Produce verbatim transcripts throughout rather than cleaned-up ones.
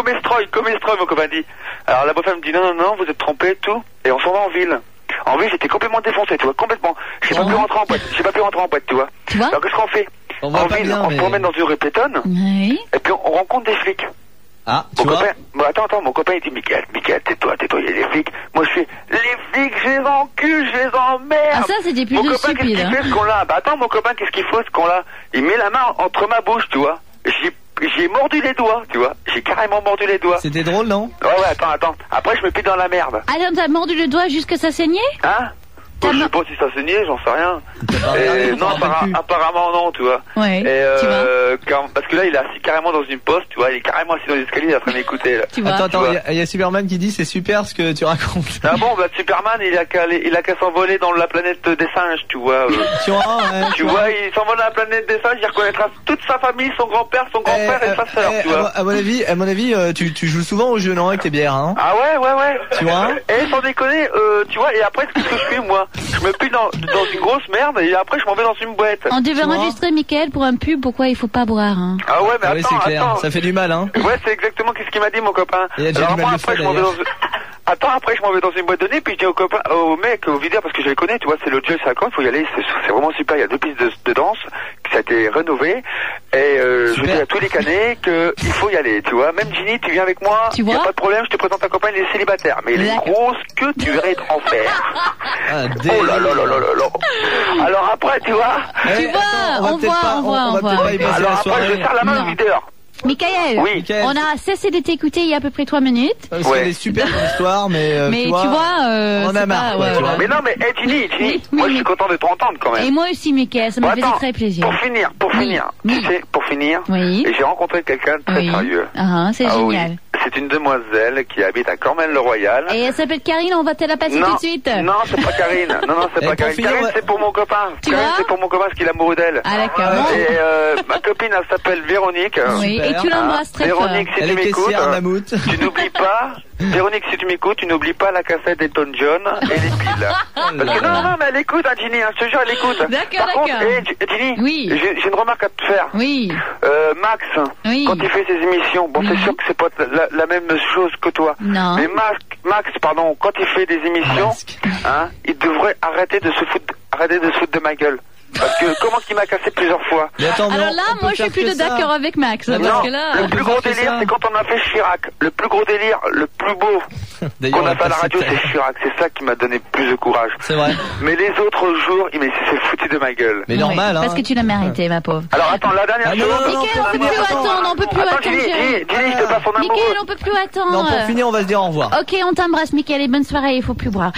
Comestroy, Comestroy, mon copain dit. Alors la bonne femme me dit non, non, non, vous êtes trompé, tout. Et on s'en va en ville. En ville, j'étais complètement défoncé, tu vois, complètement. J'ai pas pu rentrer en boîte, j'ai pas pu rentrer en boîte, tu vois. Tu vois. Alors qu'est-ce qu'on fait? On En va ville, bien, on mais... se promène dans une rue piétonne. Oui. Et puis on, on rencontre des flics. Ah, Mon tu vois copain, bon, attends, attends, mon copain il dit Mickaël, Mickaël, tais-toi, tais-toi, il y a des flics. Moi je fais, les flics, je les encule, je les emmerde. Ah, ça, c'était plus Mon de copain, qu'est-ce stupide, qu'il hein. fait ce con-là? Bah attends, mon copain, qu'est-ce qu'il faut ce con-là? Il met la main entre ma bouche, tu vois. J'ai, j'ai mordu les doigts, tu vois. J'ai carrément mordu les doigts. C'était drôle, non? Ouais, ouais, attends, attends. Après, je me plie dans la merde. Alors, t'as mordu le doigt jusque ça saignait? Hein? T'as Je sais mo- pas si ça saignait, j'en sais rien. pas Et regardé, non, on s'en rappelle appara- plus. apparemment non, tu vois. Ouais, Et tu euh, car- parce que là, il est assis carrément dans une poste, tu vois. Il est carrément assis dans l'escalier, il est en train d'écouter, là. Tu vois. Attends, attends, Tu il vois. y, a- y a Superman qui dit c'est super ce que tu racontes. Ah bon, bah Superman, il a qu'à aller- il a qu'à s'envoler dans la planète des singes, tu vois. euh. Tu vois, ouais. Tu vois, il s'envole dans la planète des singes, il reconnaîtra toute sa famille, son grand-père, son grand-père Eh, et sa euh, sœur, eh, tu à, vois. mon- à mon avis, à mon avis, euh, tu, tu joues souvent au jeu, non, avec tes bières, hein? Ah ouais, ouais, ouais. Tu vois. Et sans déconner, euh, tu vois, et après, qu'est-ce que je fais, moi? Je me plie dans, dans une grosse merde, et après, je m'en vais dans une boîte. On devait Tu vois. enregistrer Mickaël pour un pub, pourquoi il faut pas boire, hein. Ah ouais, mais Ah oui, attends, c'est clair, attends. ça fait du mal, hein? Ouais, c'est exactement ce qu'il m'a dit, mon copain. Il a déjà Alors du mal moi, de après, fait, je m'en vais dans... d'ailleurs. Attends, après, je m'en vais dans une boîte de nuit, puis je dis au copain, au mec, au videur, parce que je les connais, tu vois, c'est le Joy cinquante, faut y aller, c'est, c'est vraiment super, il y a deux pistes de, de danse, ça a été rénové, et euh, je Super. dis à tous les canets qu'il faut y aller, tu vois. Même Ginny, tu viens avec moi, Tu y a vois pas de problème, je te présente un copain, il est célibataire, mais il est D'accord. grosse que tu verrais être en fer. Ah, Oh là là là là là là. Alors après, tu vois, Eh, vois, attends, va on peut-être voit, pas- on voit, on on va voit. peut-être pas y passer alors la après, soirée. je serre la main Non. au videur. Mickaël, Oui. Mickaël. on a cessé de t'écouter il y a à peu près trois minutes. Parce Ouais. qu'elle est super ton histoire, mais, euh, Mais tu tu vois, vois, euh, on en c'est a marre, pas- quoi, ouais, tu vois. ouais. Mais non, mais, hey, Ginny, Ginny, Oui, moi, oui, je suis content de te entendre quand même. Et moi aussi, Mickaël, ça Bon, m'a fait attends, très plaisir. Pour finir, pour Oui, finir, oui. tu sais, pour finir, Oui. et j'ai rencontré quelqu'un de très Oui. sérieux. Ah, c'est Ah oui. génial. C'est une demoiselle qui habite à Cormel-le-Royal. Et elle s'appelle Karine, on va te la passer non, tout de suite. non, c'est pas Karine. Non, non, c'est Et pas pour Karine. finir, Karine, ouais. c'est pour mon copain. Tu Karine, vois c'est pour mon copain parce qu'il est amoureux d'elle. Ah, d'accord. Et euh, ma copine, elle s'appelle Véronique. Oui, Super. et tu l'embrasses très fort. Véronique, si Elle tu est m'écoutes, caissière à Mammouth. tu n'oublies pas, Véronique, si tu m'écoutes, tu n'oublies pas la cassette d'Elton John et les piles. Parce que non, non, mais elle écoute, hein, Ginny, hein, je te jure, elle écoute. D'accord, Par contre, d'accord. hey, G- Ginny, Oui. j'ai j'ai une remarque à te faire. Oui, Euh, Max, Oui. quand il fait ses émissions, bon, Oui. c'est sûr que c'est pas la, la même chose que toi. Non. Mais Max, Max, pardon, quand il fait des émissions, Max. hein, il devrait arrêter de se foutre, arrêter de se foutre de ma gueule. Parce que comment qu'il m'a cassé plusieurs fois. Mais attends, mais alors on- là, on peut moi je suis faire plus que de ça. d'accord avec Max. Non, Parce Non, que là. le on plus peut gros faire que délire, ça. c'est quand on a fait Chirac. Le plus gros délire, le plus beau D'ailleurs, qu'on on a va fait à la passer radio, tout à c'est l'heure. Chirac. C'est ça qui m'a donné plus de courage. C'est vrai. Mais les autres jours, il s'est foutu de ma gueule. Mais Oui, normal, hein. Parce que tu l'as mérité, ma pauvre. Alors attends, la dernière Ah, non, chose. non, non, Mickaël, on peut pour plus finir, attendre, on peut plus Attends, attendre. Ginny, chérie. Ginny, Ginny, je te passe son amoureux. Mickaël, on peut plus attendre. Non, pour finir, on va se dire au revoir. Ok, on t'embrasse, Mickaël, et bonne soirée, il faut plus boire.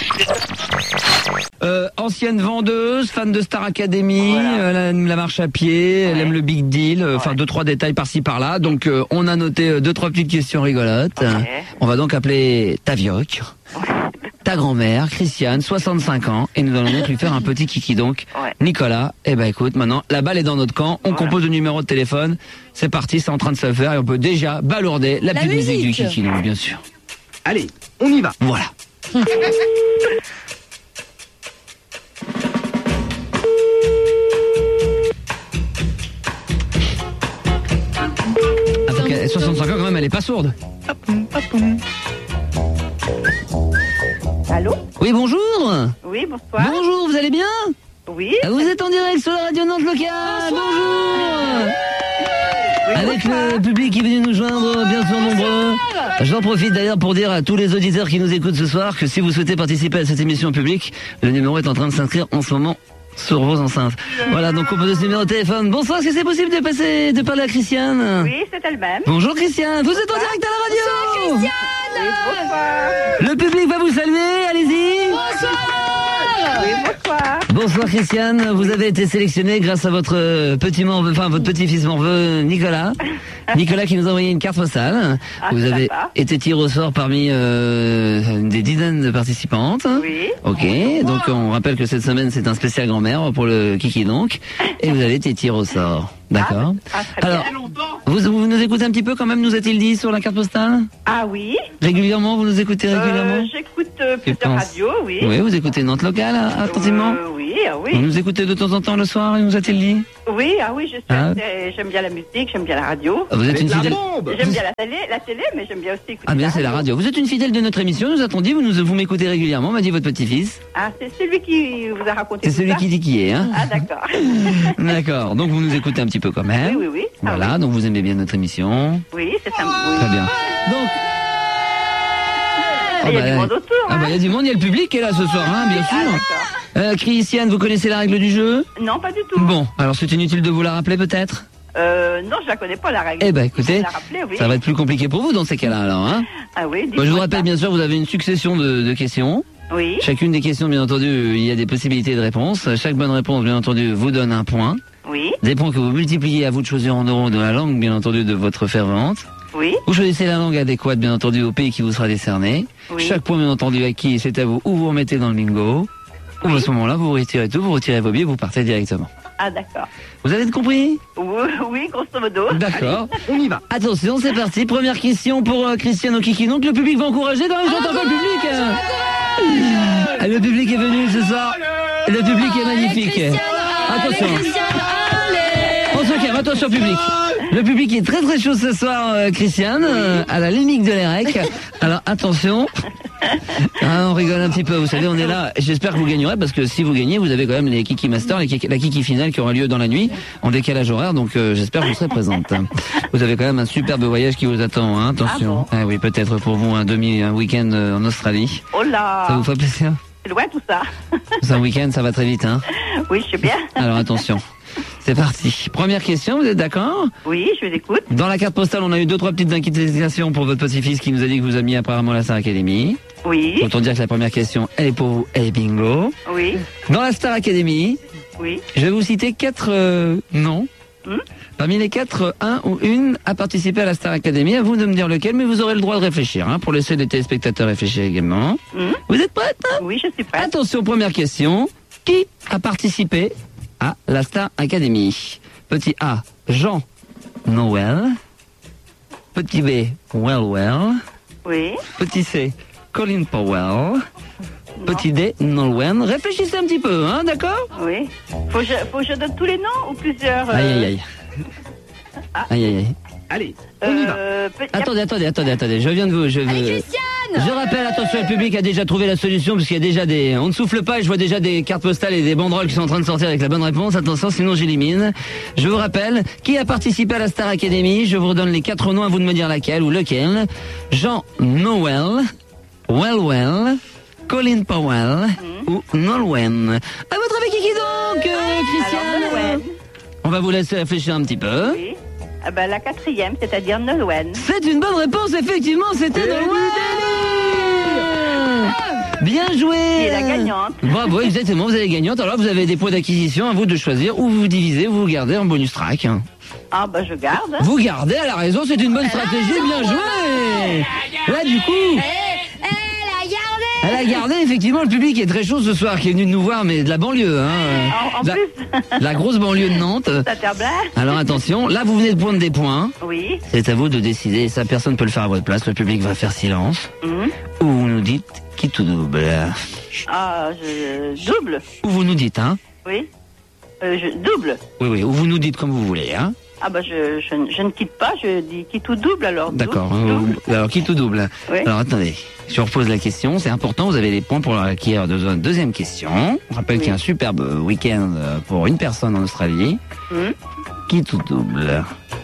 Euh, ancienne vendeuse, fan de Star Academy, euh, elle aime la marche à pied, elle aime le big deal, euh, enfin deux trois détails par-ci par-là. Donc euh, on a noté euh, deux trois petites questions rigolotes. On va donc appeler ta vioque, ta grand-mère, Christiane, soixante-cinq ans, et nous allons donc lui faire un petit kiki. Donc Ouais. Nicolas, eh ben écoute, maintenant la balle est dans notre camp, on compose le numéro de téléphone, c'est parti, c'est en train de se faire et on peut déjà balourder la, La petite musique du musique. kiki, donc bien sûr. Allez, on y va. Voilà. Ah, donc, elle- soixante-cinq ans quand même, elle est pas sourde. Allô? Oui, bonjour. Oui, bonsoir. Bonjour, vous allez bien? Oui. Vous êtes en direct sur la radio Nantes locale. Bonjour. Avec le public qui est venu nous joindre, bien sûr nombreux. J'en profite d'ailleurs pour dire à tous les auditeurs qui nous écoutent ce soir que si vous souhaitez participer à cette émission publique, le numéro est en train de s'inscrire en ce moment sur vos enceintes. Voilà, donc composez ce numéro de téléphone. Bonsoir, est-ce que c'est possible de passer, de parler à Christiane? Oui, c'est elle-même. Bonjour Christiane, vous êtes en direct à la radio. Oui, bonsoir. Le public va vous saluer, allez-y. Oui, bonsoir. Bonsoir Christiane, vous avez été sélectionnée grâce à votre euh, petit morveux, enfin votre petit-fils morveux Nicolas. Nicolas qui nous a envoyé une carte postale. Ah, Vous c'est avez sympa. été tiré au sort parmi euh, des dizaines de participantes. Oui. Ok, donc on rappelle que cette semaine c'est un spécial grand-mère pour le Kiki donc. Et vous avez été tiré au sort. D'accord. Ah, très Alors, bien. vous, vous nous écoutez un petit peu quand même, nous a-t-il dit sur la carte postale? Ah oui. Régulièrement, vous nous écoutez régulièrement? Euh, J'écoute euh, Je plusieurs pense. radios, oui. Oui, vous écoutez Nantes locale, attentivement? Euh, oui. ah Vous oui. nous écoutez de temps en temps le soir, il nous a-t-il dit? Oui, ah oui, je sais. Ah. c'est- J'aime bien la musique, j'aime bien la radio. Ah, Vous êtes une fidèle. J'aime bien la télé, la télé, mais j'aime bien aussi écouter Ah bien, c'est la radio. Vous êtes une fidèle de notre émission, nous a-t-on dit, vous, nous, vous m'écoutez régulièrement, m'a dit votre petit-fils. Ah, c'est celui qui vous a raconté C'est tout celui ça qui dit qui est, hein. Ah, d'accord. D'accord, donc vous nous écoutez un petit peu quand même. Oui, oui, oui. Ah, Voilà, donc vous aimez bien notre émission. Oui, c'est ça. Oui. Très bien. Donc... Il y a bah, du monde autour. Ah hein. bah il y a du monde, il y a le public qui est là ce soir, hein, bien Ah, sûr. d'accord. Euh, Christiane, vous connaissez la règle du jeu? Non, pas du tout. Bon, alors c'est inutile de vous la rappeler peut-être? Euh, non, je la connais pas, la règle. Eh ben écoutez, Je la rappeler, oui. ça va être plus compliqué pour vous dans ces cas-là alors, hein. Ah oui, Moi, je dites-moi vous rappelle ça. bien sûr, vous avez une succession de, de questions. Oui, Chacune des questions, bien entendu, il y a des possibilités de réponse. Chaque bonne réponse, bien entendu, vous donne un point. oui, Des points que vous multipliez, à vous de choisir en euros de la langue, bien entendu, de votre fervente. oui, Vous choisissez la langue adéquate, bien entendu, au pays qui vous sera décerné. Oui. Chaque point, bien entendu, acquis, c'est à vous, ou vous remettez dans le bingo, ou à ce moment-là, vous retirez tout, vous retirez vos billets, vous partez directement. ah d'accord. Vous avez compris? Oui, oui, grosso modo. D'accord. On y va. Attention, c'est parti. Première question pour euh, Christiane Okiki. Donc le public va encourager. Non, j'entends pas le public. Ah, le public est venu ce soir. Le public est magnifique. Attention. On se calme. Attention public. Le public est très très chaud ce soir, euh, Christiane, euh, à la limite de l'E R E C. Alors attention. Ah, on rigole un petit peu, vous savez, on est là. J'espère que vous gagnerez parce que si vous gagnez, vous avez quand même les Kiki Masters, les Kiki, la Kiki finale qui aura lieu dans la nuit, en décalage horaire. Donc euh, j'espère que vous serez présente. Vous avez quand même un superbe voyage qui vous attend. Hein, attention. Ah bon oui, peut-être pour vous un demi, un week-end euh, en Australie. Oh Ça là, vous fait plaisir? c'est loin tout ça. C'est un week-end, ça va très vite. Hein. Oui, je sais bien. Alors attention. C'est parti. Première question, vous êtes d'accord? Oui, je vous écoute. Dans la carte postale, on a eu deux, trois petites inquiétations pour votre petit-fils qui nous a dit que vous aimiez apparemment la Star Academy. Oui, Autant dire que la première question, elle est pour vous, elle est bingo. oui, Dans la Star Academy, oui. je vais vous citer quatre euh, noms. Hmm Parmi les quatre, un ou une a participé à la Star Academy. À vous de me dire lequel, mais vous aurez le droit de réfléchir, hein, pour laisser les téléspectateurs réfléchir également. Hmm Vous êtes prêtes, hein? Oui, je suis prête. Attention, première question. Qui a participé à la Star Academy? Petit A, Jean Noël. Petit B, Well Well. Oui. Petit C, Colin Powell. Petit D, Nolwenn. Réfléchissez un petit peu, hein, d'accord? Oui. Faut que je, faut que je donne tous les noms ou plusieurs euh, Aïe, aïe, aïe. Aïe, aïe, aïe. Allez, euh, pe- y a- Attendez, attendez, attendez, attendez. Je viens de vous... Je, veux- je rappelle, attention, le public a déjà trouvé la solution, parce qu'il y a déjà des... On ne souffle pas, et je vois déjà des cartes postales et des banderoles qui sont en train de sortir avec la bonne réponse. Attention, sinon j'élimine. Je vous rappelle, qui a participé à la Star Academy? Je vous redonne les quatre noms, à vous de me dire laquelle ou lequel. Jean Noël, Well Well, Colin Powell ou Nolwenn. À votre avis, qui qui donc, euh, Alors, Christiane? Nolwenn. On va vous laisser réfléchir un petit peu. Oui. Ah ben, la quatrième, c'est-à-dire Nolwenn. C'est une bonne réponse, effectivement, c'était Nolwenn. Bien joué. Et la gagnante. Bravo, exactement, vous avez gagnante. Alors vous avez des points d'acquisition, à vous de choisir où vous divisez, vous vous gardez en bonus track. Ah ben, je garde. Vous gardez, à la raison, c'est une bonne stratégie, bien joué. Là, du coup... Elle a gardé, effectivement, le public est très chaud ce soir, qui est venu nous voir, mais de la banlieue, hein. En, en la, plus, la grosse banlieue de Nantes. Saint-Herblain. Alors attention, là vous venez de prendre des points. Oui. C'est à vous de décider, ça personne peut le faire à votre place, le public va faire silence. Mhm. Ou vous nous dites qui tout double. Ah, je double. Ou vous nous dites, hein. Oui. Euh, je double. Oui, oui, ou vous nous dites comme vous voulez, hein. Ah ben, je, je, je ne quitte pas, je dis qui tout double alors. D'accord. Double, double. euh, Alors qui tout double. Oui. Alors attendez, je repose la question, c'est important, vous avez les points pour l'acquérir de une deuxième question. On rappelle Oui. qu'il y a un superbe week-end pour une personne en Australie. Mhm. Qui tout double.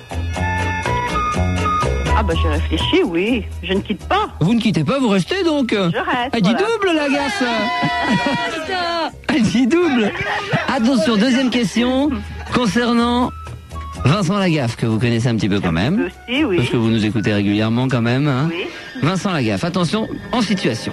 Ah ben, je réfléchis, oui. Je ne quitte pas. Vous ne quittez pas, vous restez donc. Je reste. Elle dit voilà. double la garce. Elle dit double. Attention, deuxième question concernant Vincent Lagaffe, que vous connaissez un petit peu quand même. Aussi, oui. Parce que vous nous écoutez régulièrement quand même. Hein. Oui. Vincent Lagaffe, attention, en situation.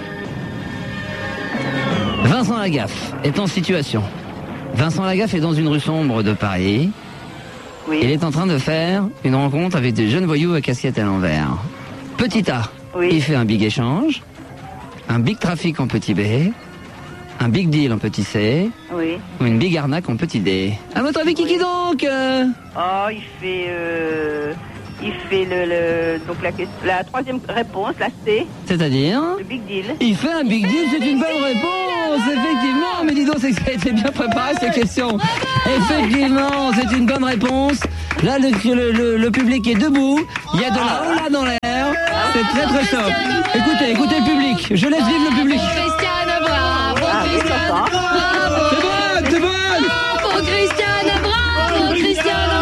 Vincent Lagaffe est en situation. Vincent Lagaffe est dans une rue sombre de Paris. Oui. Il est en train de faire une rencontre avec des jeunes voyous à casquette à l'envers. Petit A, Oui. il fait un big échange, un big trafic en petit B, un big deal en petit C, Oui. ou une big arnaque en petit D. À votre avis, qui qui donc euh Oh, il fait, euh, il fait le, le donc la, question- la troisième réponse, la C, C'est-à-dire le big deal. il fait un big deal, c'est une bonne réponse. réponse, effectivement. Mais dis donc, c'est que ça a été bien préparé ces questions. Effectivement, c'est une bonne réponse. Là, le, le, le, le public est debout. Il y a de la hola dans l'air. C'est très très chaud. Écoutez, écoutez le public. Je laisse vivre le public. Christiane, bravo, Christiane, bravo. C'est bon, c'est bon. Bravo, Christiane, bravo, Christiane,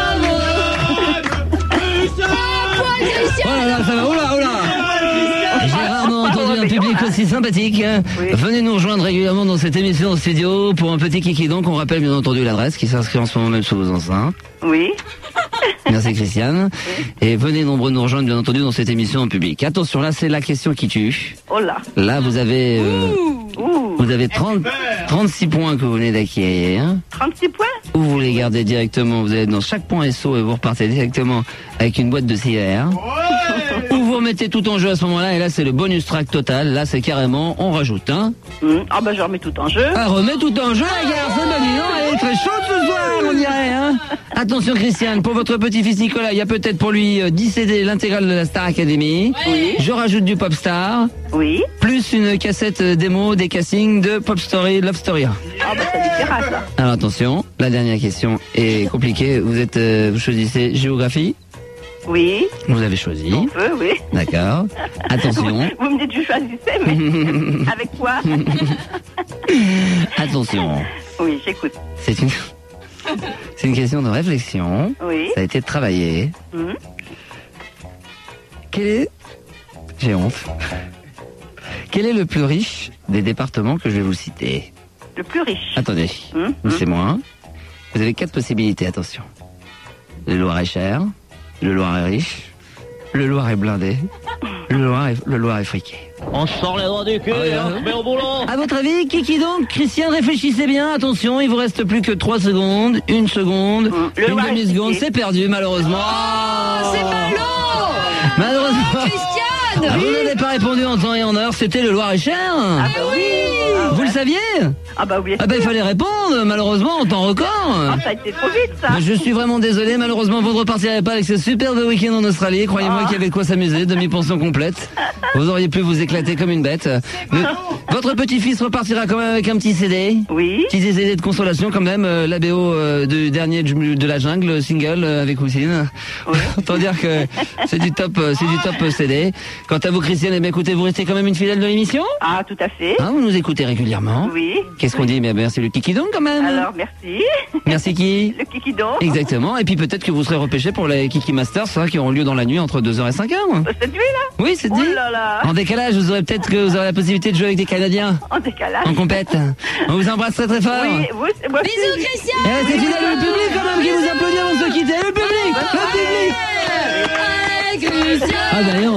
bravo. Oh là là, ça va, oh là, oh là. J'ai rarement entendu un public aussi sympathique. Oui. Venez nous rejoindre régulièrement dans cette émission en studio pour un petit kiki. Donc, on rappelle bien entendu l'adresse qui s'inscrit en ce moment même sous vos enceintes. Oui. Merci Christiane. Et venez nombreux nous rejoindre bien entendu dans cette émission en public. Attention, là c'est la question qui tue. Oh là. Là vous avez euh, Ouh. vous avez trente, trente-six points que vous venez d'acquérir. trente-six points. Ou vous les gardez directement, vous allez dans chaque point S O et vous repartez directement avec une boîte de cigares. Ou vous remettez tout en jeu à ce moment-là et là c'est le bonus track total. Là c'est carrément on rajoute hein. Mmh. Ah bah je remets tout en jeu. Ah, remets tout en jeu la garçon, bah dis donc, elle est très chaude ce soir on dirait hein. Attention Christiane, pour votre petit-fils Nicolas, il y a peut-être pour lui euh, dix C D l'intégrale de la Star Academy. Oui. Je rajoute du Popstar, Oui. plus une cassette euh, démo des castings de Pop Story, Love Story. Ah bah ça lui dira ça. Alors attention, la dernière question est compliquée. Vous êtes, euh, vous choisissez géographie. Oui. Vous avez choisi. On peut, oui. D'accord. Attention. Vous me dites que je choisissais, mais avec quoi? Attention. Oui, j'écoute. C'est une, c'est une question de réflexion. Oui. Ça a été travaillé. Mmh. Quel est, j'ai honte. Quel est le plus riche des départements que je vais vous citer? Le plus riche. Attendez, Mmh. c'est moi. Vous avez quatre possibilités, attention. Le Loir-et-Cher, le Loir est riche, le Loir est blindé, le Loir est, le Loir est friqué. On sort les doigts du cul, Ah oui, on hein. se met au boulot. À votre avis, qui qui donc? Christian, réfléchissez bien, attention, il vous reste plus que trois secondes, une seconde, Le une Loir est demi-seconde, friqué. c'est perdu malheureusement. Oh, c'est ballot. Malheureusement. Christiane. Vous n'avez pas répondu en temps et en heure, c'était le Loir-et-Cher. Ah bah oui. Ah, Vous ouais. le saviez? Ah bah oui. Ah ben il fallait répondre, malheureusement, en temps record. Ah, ça a été trop vite ça. Mais je suis vraiment désolé, malheureusement vous ne repartirez pas avec ce superbe week-end en Australie. Croyez-moi Ah. qu'il y avait de quoi s'amuser, demi-pension complète. Vous auriez pu vous éclater comme une bête. Mais votre petit-fils repartira quand même avec un petit C D. Oui. Petit C D de consolation quand même, euh, l'A B O euh, du dernier du- de la jungle, single euh, avec Houssine. Oui. Autant dire que c'est du top, euh, c'est du top euh, C D. Quant à vous Christiane, eh bien, écoutez, vous restez quand même une fidèle de l'émission. Ah, tout à fait. Hein, vous nous écoutez régulièrement. Oui. Qu'est-ce qu'on dit? Mais merci le Kikidon quand même. Alors, merci. Merci qui? Le kikidon. Exactement, et puis peut-être que vous serez repêché pour les Kiki Masters hein, qui auront lieu dans la nuit entre deux heures et cinq heures. Cette nuit là. Oui, c'est Oh dit. là là. En décalage, vous aurez peut-être que vous aurez la possibilité de jouer avec des Canadiens En décalage. en compète. On vous embrasse très très fort. Oui, vous, moi aussi. Bisous, Christiane. Et restez fidèles au public quand même qui vous applaudit avant de se quitter. Le public, le public. Allez, Christiane. Ah d'ailleurs.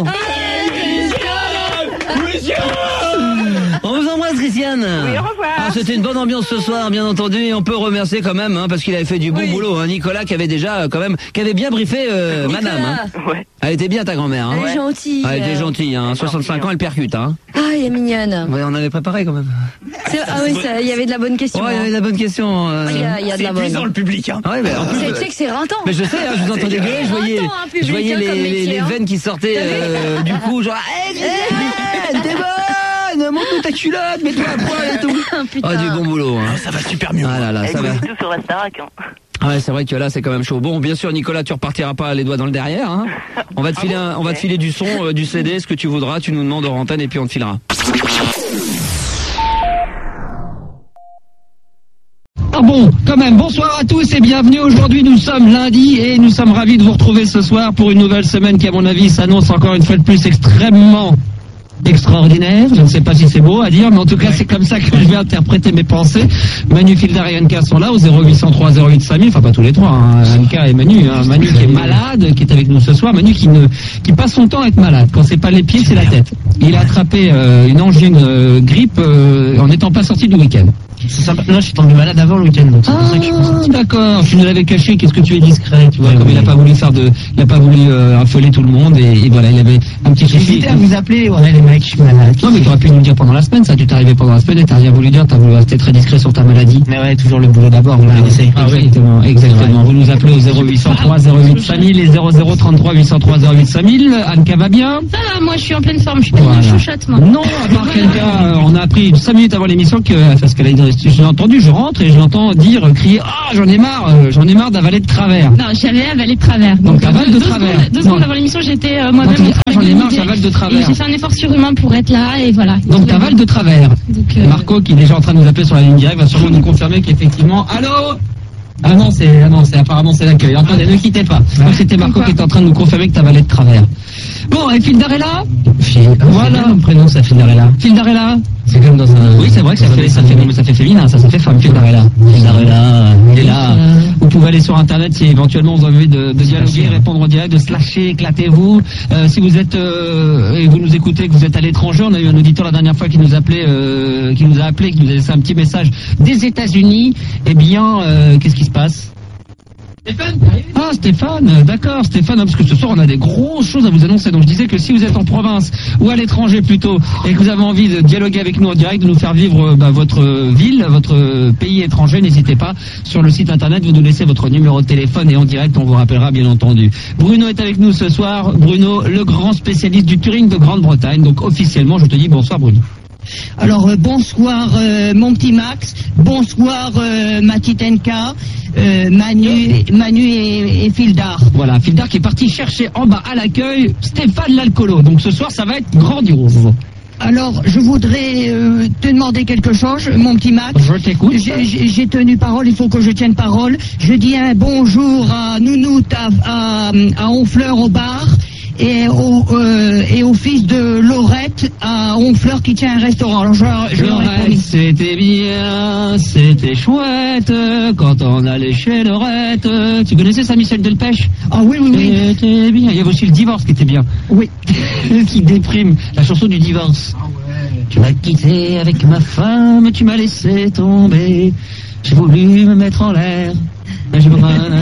On vous embrasse Christiane. Oui, au revoir. Ah, c'était une bonne ambiance ce soir, bien entendu, et on peut remercier quand même, hein, parce qu'il avait fait du bon Oui. boulot, hein, Nicolas, qui avait déjà euh, quand même, qui avait bien briefé euh, Nicolas. Madame. Hein. Ouais. Elle était bien ta grand-mère. Hein. Elle est gentille. Ah, elle était gentille, hein. soixante-cinq ans, elle percute. Hein. Ah, elle est mignonne. Ouais, on avait préparé quand même. C'est- Ah oui, ça- il y avait de la bonne question. Ouais, il y avait de la bonne question. euh. Il y a, il y a de la bonne. Dans le public, hein. Ouais, mais en plus, C'est- euh, Tu sais que c'est rintant. mais je sais, hein, je vous entendais gueuler, je voyais, Attends, un public, je voyais hein, les, comme les, métier, les hein. veines qui sortaient euh, du coup, genre, hey, Christiane, t'es bonne, montre-nous ta culotte, mets-toi à poil et tout. Putain. Ah, du bon boulot. Hein. Ça va super mieux. Ah là là, ça va. tout sur la Starac. Hein. Ah ouais, c'est vrai que là, c'est quand même chaud. Bon, bien sûr, Nicolas, tu repartiras pas les doigts dans le derrière. Hein. On va te filer, un- on va te filer du son, euh, du C D, ce que tu voudras. Tu nous demandes hors antenne et puis on te filera. Ah bon, quand même, bonsoir à tous et bienvenue. Aujourd'hui, nous sommes lundi et nous sommes ravis de vous retrouver ce soir pour une nouvelle semaine qui, à mon avis, s'annonce encore une fois de plus extrêmement extraordinaire. Je ne sais pas si c'est beau à dire, mais en tout cas, c'est comme ça que je vais interpréter mes pensées. Manu, Fildar et Anka sont là au zéro huit cent trois zéro huit cinq mille. Enfin, pas tous les trois, hein. Anka et Manu. Hein. Manu qui est malade, qui est avec nous ce soir. Manu qui ne, qui passe son temps à être malade. Quand c'est pas les pieds, c'est la tête. Il a attrapé euh, une angine euh, grippe euh, en n'étant pas sorti du week-end. Non, je suis tombé malade avant le week-end, donc c'est pour ça que je pense. Ah, d'accord. Tu nous l'avais caché. Qu'est-ce que tu es discret, tu vois, comme il a pas voulu faire de, il a pas voulu euh, affoler tout le monde et, et voilà, il avait un petit souci. J'hésitais à vous appeler, ouais, les mecs, je suis malade. Non, mais t'aurais pu nous le dire pendant la semaine, ça, tu t'es arrivé pendant la semaine et t'as rien voulu dire, t'as voulu rester très discret sur ta maladie. Mais ouais, toujours le boulot d'abord, on essaye. Ah oui, exactement, exactement. Vous nous appelez au zéro huit cent trois zéro huit cinq mille et zéro zéro trente-trois huit cent trois zéro huit cinq mille. Anka va bien? Ça va, moi je suis en pleine forme. Je suis Ouais, Voilà. chuchotement. Non, à part quelqu'un, euh, on a appris cinq minutes avant l'émission que, parce qu'elle a dit, j'ai entendu, je rentre et je l'entends dire, crier, ah, j'en ai marre, euh, j'en ai marre d'avaler de travers. Non, j'avais avalé de travers. Donc, t'avales de deux travers. Secondes, deux Non. secondes avant l'émission, j'étais euh, moi-même Non, en tu dis, train ah, j'en ai marre, d'imiter. j'avale de travers. Et j'ai fait un effort surhumain pour être là, et voilà. Donc, t'avales de travers. Donc, euh, Marco, qui est déjà en train de nous appeler sur la ligne directe, va sûrement nous confirmer qu'effectivement, allô? Ah non, c'est, ah non, c'est, apparemment, c'est l'accueil. Attendez, ne quittez pas. Donc, c'était Marco qui était en train de nous confirmer que t'avalais de travers. Bon, et Fildar est là? Voilà, un prénom, ça, Fildar est là. Fildar est là? C'est comme dans un... Oui, c'est vrai que ça fait, ça fait, ça fait féminin, ça, ça fait femme. Fildar est là. Fildar est là, il est là. Vous pouvez aller sur Internet si éventuellement vous avez envie de, de dialoguer, répondre en direct, de se lâcher, éclatez-vous. Euh, si vous êtes, euh, et vous nous écoutez, que vous êtes à l'étranger, on a eu un auditeur la dernière fois qui nous appelait, euh, qui nous a appelé, qui nous a laissé un petit message des États-Unis. Eh bien, euh, qu'est-ce qui se passe? Stéphane. Ah, Stéphane, d'accord, Stéphane, parce que ce soir on a des grosses choses à vous annoncer. Donc je disais que si vous êtes en province ou à l'étranger plutôt et que vous avez envie de dialoguer avec nous en direct, de nous faire vivre bah, votre ville, votre pays étranger, n'hésitez pas sur le site internet, vous nous laissez votre numéro de téléphone et en direct on vous rappellera bien entendu. Bruno est avec nous ce soir. Bruno, le grand spécialiste du Turing de Grande-Bretagne. Donc officiellement, je te dis bonsoir Bruno. Alors euh, bonsoir euh, mon petit Max, bonsoir euh, ma petite N K, euh, Manu, Manu et, et Fildar. Voilà, Fildar qui est parti chercher en bas à l'accueil Stéphane l'alcoolo. Donc ce soir ça va être grandiose. Alors je voudrais euh, te demander quelque chose, mon petit Max. Je t'écoute. J'ai- J'ai j'ai tenu parole, il faut que je tienne parole. Je dis un bonjour à Nounout, à, à, à Honfleur au bar. Et au, euh, et au fils de Laurette à Honfleur qui tient un restaurant. Alors je, je leur ai Laurette, promis. c'était bien, c'était chouette, quand on allait chez Laurette. Tu connaissais Saint-Michel Delpech? Ah oui, oui, oui. C'était bien. Il y avait aussi le divorce qui était bien. Oui. Qui déprime, la chanson du divorce. Tu m'as quitté avec ma femme, tu m'as laissé tomber. J'ai voulu me mettre en l'air. Mais je me...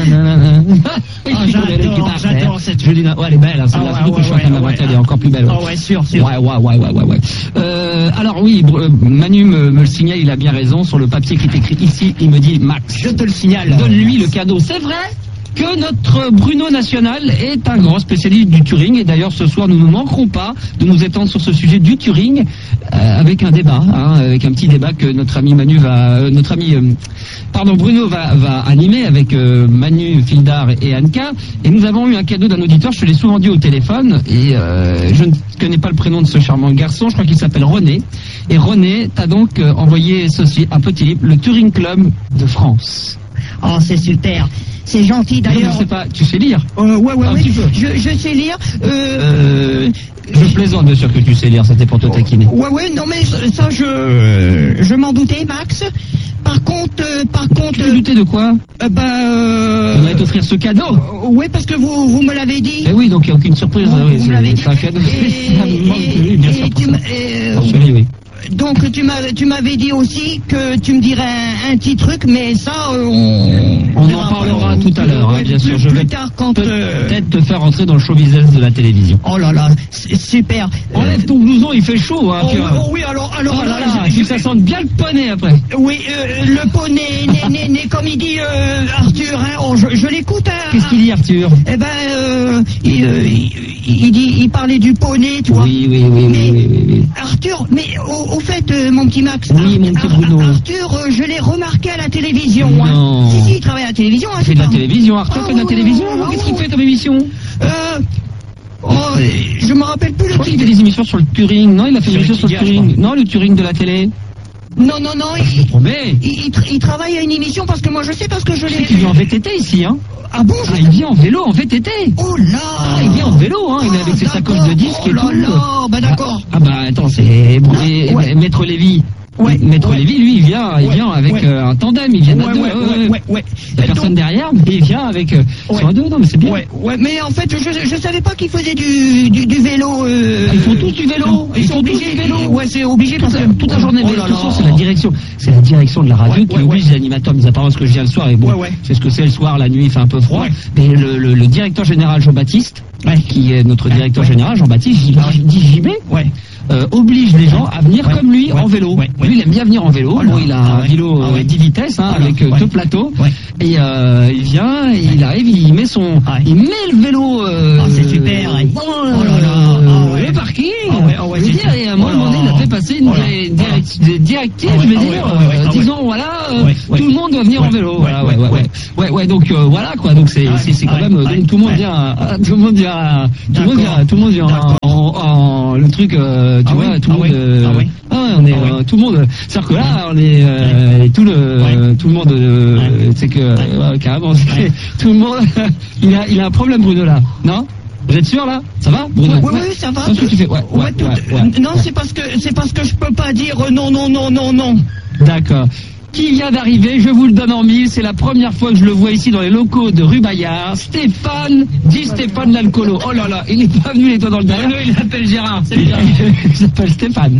Ah, j'adore, j'adore cette- Julina, ouais, elle est belle, hein, celle-là. Ah ouais, Surtout que ouais, je chante à ma ouais, voix, elle ouais. est encore plus belle. Ouais. Ah ouais, sûr, sûr. Ouais, ouais, ouais, ouais, ouais, ouais. Euh, alors oui, Br- euh, Manu me, me le signale, il a bien raison. Sur le papier qui est écrit ici, il me dit Max, Je te le signale. donne-lui le cadeau. C'est vrai que notre Bruno National est un grand spécialiste du Turing. Et d'ailleurs, ce soir, nous ne manquerons pas de nous étendre sur ce sujet du Turing euh, avec un débat, hein, avec un petit débat que notre ami Manu va, euh, notre ami, euh, pardon, Bruno va, va animer avec euh, Manu, Fildar et Anka. Et nous avons eu un cadeau d'un auditeur. Je te l'ai souvent dit au téléphone et euh, je ne connais pas le prénom de ce charmant garçon. Je crois qu'il s'appelle René. Et René t'a donc euh, envoyé ceci, un petit livre, le Turing Club de France. Oh, c'est super. C'est gentil D'ailleurs, d'ailleurs. je sais pas, tu sais lire? Euh, ouais, ouais, Un ouais. petit peu. Je, je sais lire. Euh, Euh, je plaisante, bien sûr que tu sais lire, c'était pour te taquiner. ouais, ouais, non mais ça, ça, je, je m'en doutais, Max. Par contre, euh, par contre, Tu veux douter de quoi? euh, bah, euh, On va t'offrir ce cadeau. euh, ouais, parce que vous, vous me l'avez dit. Eh oui, donc il n'y a aucune surprise. Vous, Ah oui, vous c'est- me l'avez dit. c'est un cadeau. Et, Ça me manque, et- oui, bien et sûr, pour tu ça. m'as- et, euh, Pour celui, oui. donc tu m'as, tu m'avais dit aussi que tu me dirais un, un petit truc, mais ça, euh, on, On verra en parlera après. tout à l'heure, hein, Ouais, bien plus- sûr. Je plus vais tard quand. peut- euh, peut-être te faire entrer dans le show business de la télévision. Oh là là, c'est super. Enlève ton blouson, il fait chaud. Hein, Oh, tu oui, vois. oh oui, alors, alors, Oh là alors, là, je- il faut que ça sente bien le poney après. oui, euh, le poney, né, né, né, comme il dit euh, Arthur, hein, oh, je, je l'écoute. Hein, Qu'est-ce qu'il dit, Arthur? Eh ben, euh, il, euh, il, il dit, il parlait du poney, tu vois. Oui, oui, oui, Mais- oui, oui, oui, oui. Arthur, mais au, au fait, euh, mon petit Max, Oui, mon petit Bruno. Arthur, euh, je l'ai remarqué à la télévision. Non. Hein. Si, si, il travaille à la télévision. Hein, Il fait c'est de la pas- télévision, Arthur Ah fait de la oui, télévision. ah Qu'est-ce oui. qu'il fait comme émission? Euh, oh, je me rappelle plus Je le crois qu'il titre. fait des émissions sur le Turing. Non, il a fait Sur une émission le sur le Turing, Turing. Non, le Turing de la télé. Non, non, non, Je me il, promets. il, il tra- il travaille à une émission parce que moi je sais parce que je Je sais l'ai. qu'il vient en V T T ici, hein. Ah bon, je Ah, il vient en vélo, en V T T. Oh là Ah, il vient en vélo, hein. Il est avec ses Ah, sacoches d'accord. de disques Oh et là tout. là, bah d'accord. Ah, ah bah attends, c'est Ah, ouais. Maître Lévy. Ouais, Maître ouais. Lévy, lui, il vient, il Ouais, vient avec ouais. euh, un tandem. Il vient Ouais, à deux. ouais, ouais, ouais, ouais. ouais, ouais. Il y a Et personne donc- derrière, mais il vient avec. Euh, ils Ouais. sont à deux, non, mais c'est bien. Ouais, ouais, mais en fait, je, je savais pas qu'ils faisaient du, du, du vélo. Euh, Ah, ils font tous du vélo. Ils, Ils sont font tous obligés. du vélo. Ouais, c'est obligé Toute parce la, que toute la journée, Oh mais là de toute façon, là. c'est la direction, c'est la direction de la radio Ouais, qui ouais, oblige ouais. les animateurs, mis à part parce que je viens le soir et bon, Ouais, ouais. c'est ce que c'est le soir, la nuit, il fait un peu froid. Ouais. Mais le, le, le directeur général Jean-Baptiste, Ouais. qui est notre directeur Ouais. général, Jean-Baptiste, J- Ah ouais. dit J B, Ouais. euh, oblige les gens à venir Ouais. comme lui Ouais. en vélo. Ouais. Ouais. Lui, il aime bien venir en vélo. Oh là. Bon, il a Ah un ouais. vélo Ah euh, ouais. dix vitesses, hein, Oh là. avec euh, Ouais. deux plateaux. Ouais. Et euh, il vient, et il arrive, il met son, Ouais. il met le vélo. Euh, Ah, c'est super, ouais. dans Oh là là. Ah ouais. le parking. Ah ouais, ah ouais, il c'est vient c'est une Voilà. des direct- des directives, Ah ouais, je vais ah dire. ouais, ah ouais, euh, ah ouais. disons, voilà, euh, Ouais, ouais. tout le monde doit venir Ouais, en vélo. ouais, Voilà, ouais, ouais, ouais, ouais. ouais. Ouais, ouais, donc euh, voilà quoi. Donc c'est c'est c'est quand Ouais, même. euh, ouais, donc tout le monde ouais. vient, à- tout le monde vient, à- tout le monde D'accord. vient, tout le monde vient D'accord. en, en- le truc. euh, tu Ah vois, oui, tout le ah monde. oui, euh, ah oui. ah ouais, on est Ah oui. euh, tout le monde. C'est-à-dire que là, on est euh, tout le Ouais. tout le monde. euh, Ouais. C'est que ouais, carrément, c'est- Ouais. tout le monde. il a il a un problème, Bruno là, non? Vous êtes sûr là? Ça va, Bruno? Oui, oui, ça va. Qu'est-ce que tu fais? Ouais, ouais, Ouais, tout- ouais, ouais. non, c'est parce que c'est parce que je peux pas dire euh, non, non, non, non, non. D'accord. Qui vient d'arriver, je vous le donne en mille, c'est la première fois que je le vois ici dans les locaux de rue Bayard. Stéphane, dit Stéphane l'alcoolo. Oh là là, il est pas venu les doigts dans le derrière. Il s'appelle Gérard, c'est bien. Il s'appelle Stéphane.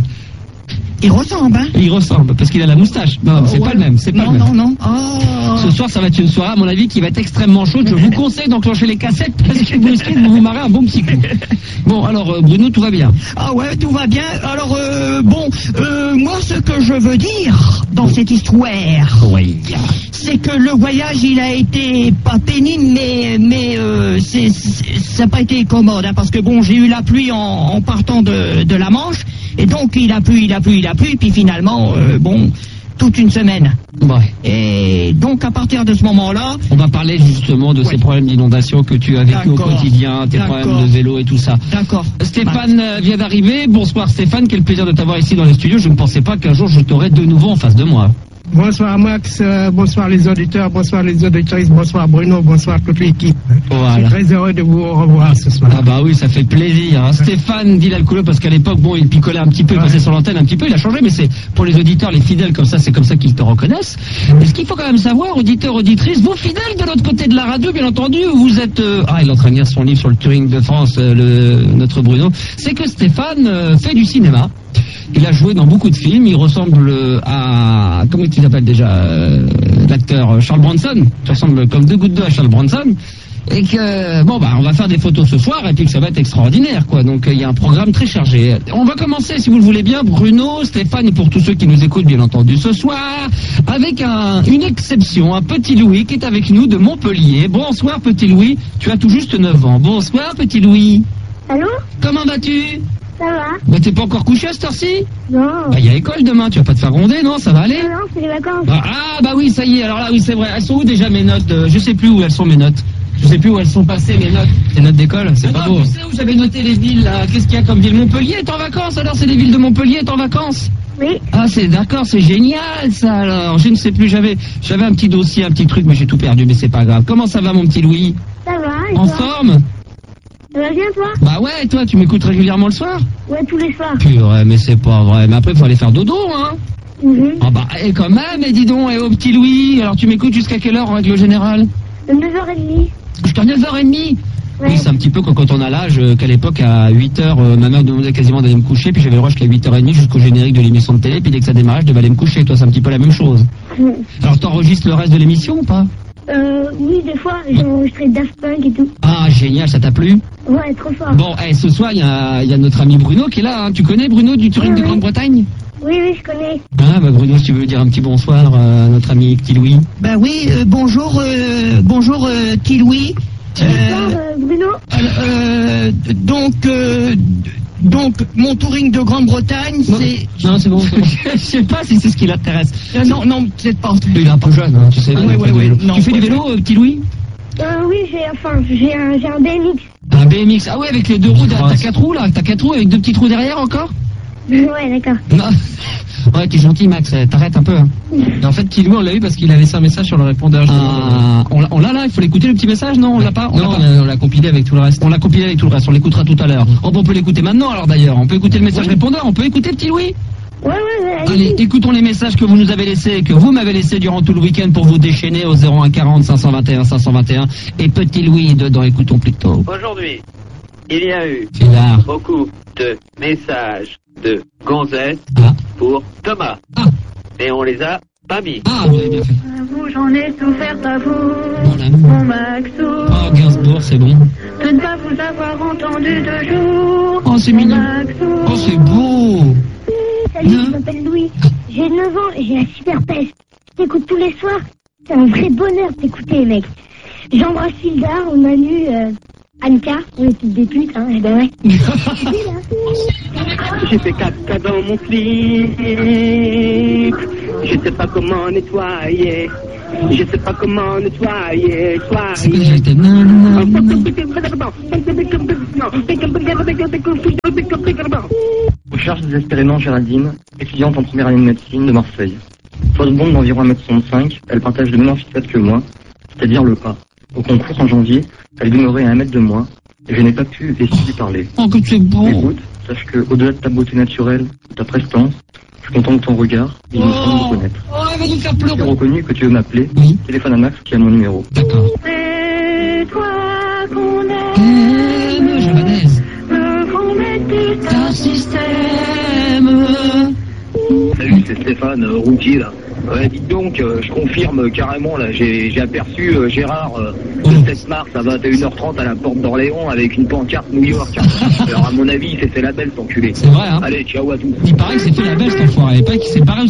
Il ressemble, hein. Il ressemble, parce qu'il a la moustache. Non, c'est Ouais. pas le même, c'est pas non, le même. non, non. Oh. Ce soir, ça va être une soirée, à mon avis, qui va être extrêmement chaude. Je vous conseille d'enclencher les cassettes parce que vous risquez de vous marrer un bon petit coup. Bon, alors, euh, Bruno, tout va bien. Ah ouais, tout va bien. Alors, euh, bon, euh, moi, ce que je veux dire dans cette histoire, Oui. c'est que le voyage, il a été pas pénible, mais, mais euh, c'est, c'est- ça n'a pas été commode, hein, parce que bon, j'ai eu la pluie en, en partant de, de la Manche, et donc il a plu, il a plu, il a plu, puis finalement, euh, bon, toute une semaine. Ouais. Et donc, à partir de ce moment-là, On va parler justement de Ouais. ces problèmes d'inondation que tu as vécu au D'accord. quotidien, tes D'accord. problèmes de vélo et tout ça. d'accord. Stéphane euh, vient d'arriver. Bonsoir Stéphane, quel plaisir de t'avoir ici dans les studios. Je ne pensais pas qu'un jour je t'aurais de nouveau en face de moi. Bonsoir Max, euh, bonsoir les auditeurs, bonsoir les auditrices, bonsoir Bruno, bonsoir toute l'équipe. Voilà. Je suis très heureux de vous revoir ce soir. Ah bah oui, ça fait plaisir. hein. Stéphane dit l'alcoolo parce qu'à l'époque, bon, il picolait un petit peu, il passait sur l'antenne un petit peu, il a changé, mais c'est pour les auditeurs, les fidèles comme ça, c'est comme ça qu'ils te reconnaissent. Et ce qu'il faut quand même savoir, auditeurs, auditrices, vous fidèles de l'autre côté de la radio, bien entendu, vous êtes... euh, Ah, il est en train de lire son livre sur le touring de France, euh, le... notre Bruno. C'est que Stéphane euh, fait du cinéma. Il a joué dans beaucoup de films. Il ressemble euh, à... Comment il s'appelle déjà euh, l'acteur euh, Charles Bronson. Il ressemble comme deux gouttes d'eau à Charles Bronson. Et que, bon, bah, on va faire des photos ce soir et puis que ça va être extraordinaire, quoi. Donc, euh, il y a un programme très chargé. On va commencer, si vous le voulez bien, Bruno, Stéphane et pour tous ceux qui nous écoutent, bien entendu, ce soir, avec un, une exception, un petit Louis qui est avec nous de Montpellier. Bonsoir, petit Louis. Tu as tout juste neuf ans. Bonsoir, petit Louis. Allô? Comment vas-tu? Ça va? Bah, t'es pas encore couché à cette heure-ci? Non. Bah, il y a école demain, tu vas pas te faire gronder, non? Ça va aller? Non, non, c'est les vacances. Bah, ah, bah oui, ça y est, alors là, oui, c'est vrai. Elles sont où déjà mes notes? euh, Je sais plus où elles sont mes notes. Je sais plus où elles sont passées mes notes. Les notes d'école, c'est pas beau. Tu sais où j'avais noté les villes, là? Qu'est-ce qu'il y a comme ville? Montpellier est en vacances, alors c'est les villes de Montpellier est en vacances? Oui. Ah, c'est d'accord, c'est génial, ça, alors. Je ne sais plus, j'avais, j'avais un petit dossier, un petit truc, mais j'ai tout perdu, mais c'est pas grave. Comment ça va, mon petit Louis? Ça va, et En toi? forme? Ça va bien, toi? Bah ouais, et toi, tu m'écoutes régulièrement le soir? Ouais, tous les soirs. Purée, mais c'est pas vrai. Mais après, il faut aller faire dodo, hein? Mhm. Ah bah, eh, quand même, et dis donc, et au petit Louis, alors tu m'écoutes jusqu'à quelle heure en règle générale? neuf heures trente. Jusqu'à neuf heures trente? Ouais. Oui, c'est un petit peu comme quand on a l'âge euh, qu'à l'époque, à huit heures, euh, ma mère me demandait quasiment d'aller me coucher, puis j'avais le rush qu'à huit heures trente jusqu'au générique de l'émission de télé, puis dès que ça démarrait, je devais aller me coucher. Toi, c'est un petit peu la même chose. Mhm. Alors, t'enregistres le reste de l'émission ou pas? Euh, oui, des fois, j'ai enregistré Daft Punk et tout. Ah, génial, ça t'a plu? Ouais, trop fort. Bon, eh, ce soir, il y a, il y a notre ami Bruno qui est là. hein. Tu connais Bruno du Touring Oui, de oui. Grande-Bretagne? Oui, oui, je connais. Ah, bah Bruno, si tu veux dire un petit bonsoir euh, à notre ami petit Louis. Ben oui, euh, bonjour, euh, bonjour, euh, petit Louis. Bonsoir, euh, Bruno. Euh, donc, euh, donc, mon touring de Grande-Bretagne, c'est... Non, c'est bon. Je sais pas si c'est ce qui l'intéresse. Euh, non, non, c'est pas... Il est un peu jeune, hein, tu sais. Ah, il ouais, fait ouais, du ouais. vélo. Non, tu fais du ouais. vélo, euh, petit Louis? Euh, oui, j'ai, enfin, j'ai un, j'ai un B M X. Un B M X. Ah ouais, avec les deux roues, t'as t'as quatre roues là? T'as quatre roues avec deux petits trous derrière encore? Ouais, d'accord. Non. Ouais, t'es gentil, Max, euh, t'arrêtes un peu. Hein. Et en fait, petit Louis, on l'a eu parce qu'il a laissé un message sur le répondeur. Ah, on l'a- on l'a là, il faut l'écouter le petit message, non? On l'a pas? On l'a Non, pas on a- on l'a compilé avec tout le reste. On l'a compilé avec tout le reste, on l'écoutera tout à l'heure. Oh, bon, on peut l'écouter maintenant alors d'ailleurs. On peut écouter le message répondeur, on peut écouter petit Louis? Ouais, ouais, ouais, Allez, allez-y. écoutons les messages que vous nous avez laissés, que vous m'avez laissés durant tout le week-end pour vous déchaîner au zéro un quarante cinq cent vingt et un cinq cent vingt et un. Et petit Louis dedans, écoutons plutôt. Aujourd'hui, il y a eu Là. beaucoup de messages de gonzesses Ah. pour Thomas. Ah. Et on les a pas mis. Ah, vous avez bien fait. À vous, j'en ai souffert à vous, Mon amour. mon Maxo, Oh, Gainsbourg, c'est bon. de ne pas vous avoir entendu de jour. Oh, c'est mon mignon. Maxo. Oh, c'est beau. Salut, Hein je m'appelle Louis. J'ai neuf ans et j'ai la super peste. Je t'écoute tous les soirs. C'est un vrai bonheur de t'écouter, mec. J'embrasse Hildar, Manu, euh, Anka. On est toutes des putes, hein. Eh ben ouais. J'ai fait caca dans mon slip. Je sais pas comment nettoyer. Je sais pas comment nettoyer. C'est quoi je t'aime? Non, non, non. Recherche désespérément Géraldine, étudiante en première année de médecine de Marseille. Forte blonde d'environ un mètre soixante-cinq, elle partage le même amphithéâtre que moi, c'est-à-dire le A. Au concours en janvier, elle demeurait à un mètre de moi, et je n'ai pas pu essayer de parler. Oh, que c'est beau. Écoute, sache que, au-delà de ta beauté naturelle, de ta prestance, je suis content de ton regard, et il me semble me connaître. Oh, elle va nous faire pleurer. J'ai reconnu que tu veux m'appeler, oui. Téléphone à Max qui a mon numéro. D'accord. C'est toi qu'on aime, je m'anaise. un système. Salut, c'est Stéphane, euh, routier là. Ouais, dites donc, euh, je confirme euh, carrément là, j'ai j'ai aperçu euh, Gérard euh, le sept mars à vingt et une heures trente à la porte d'Orléans avec une pancarte New York. Hein. Alors à mon avis, il s'est fait la belle cet enculé. C'est vrai, hein. Allez, ciao à tous. Il paraît que c'est fait la belle cet enfoiré, pas qu'il s'est pas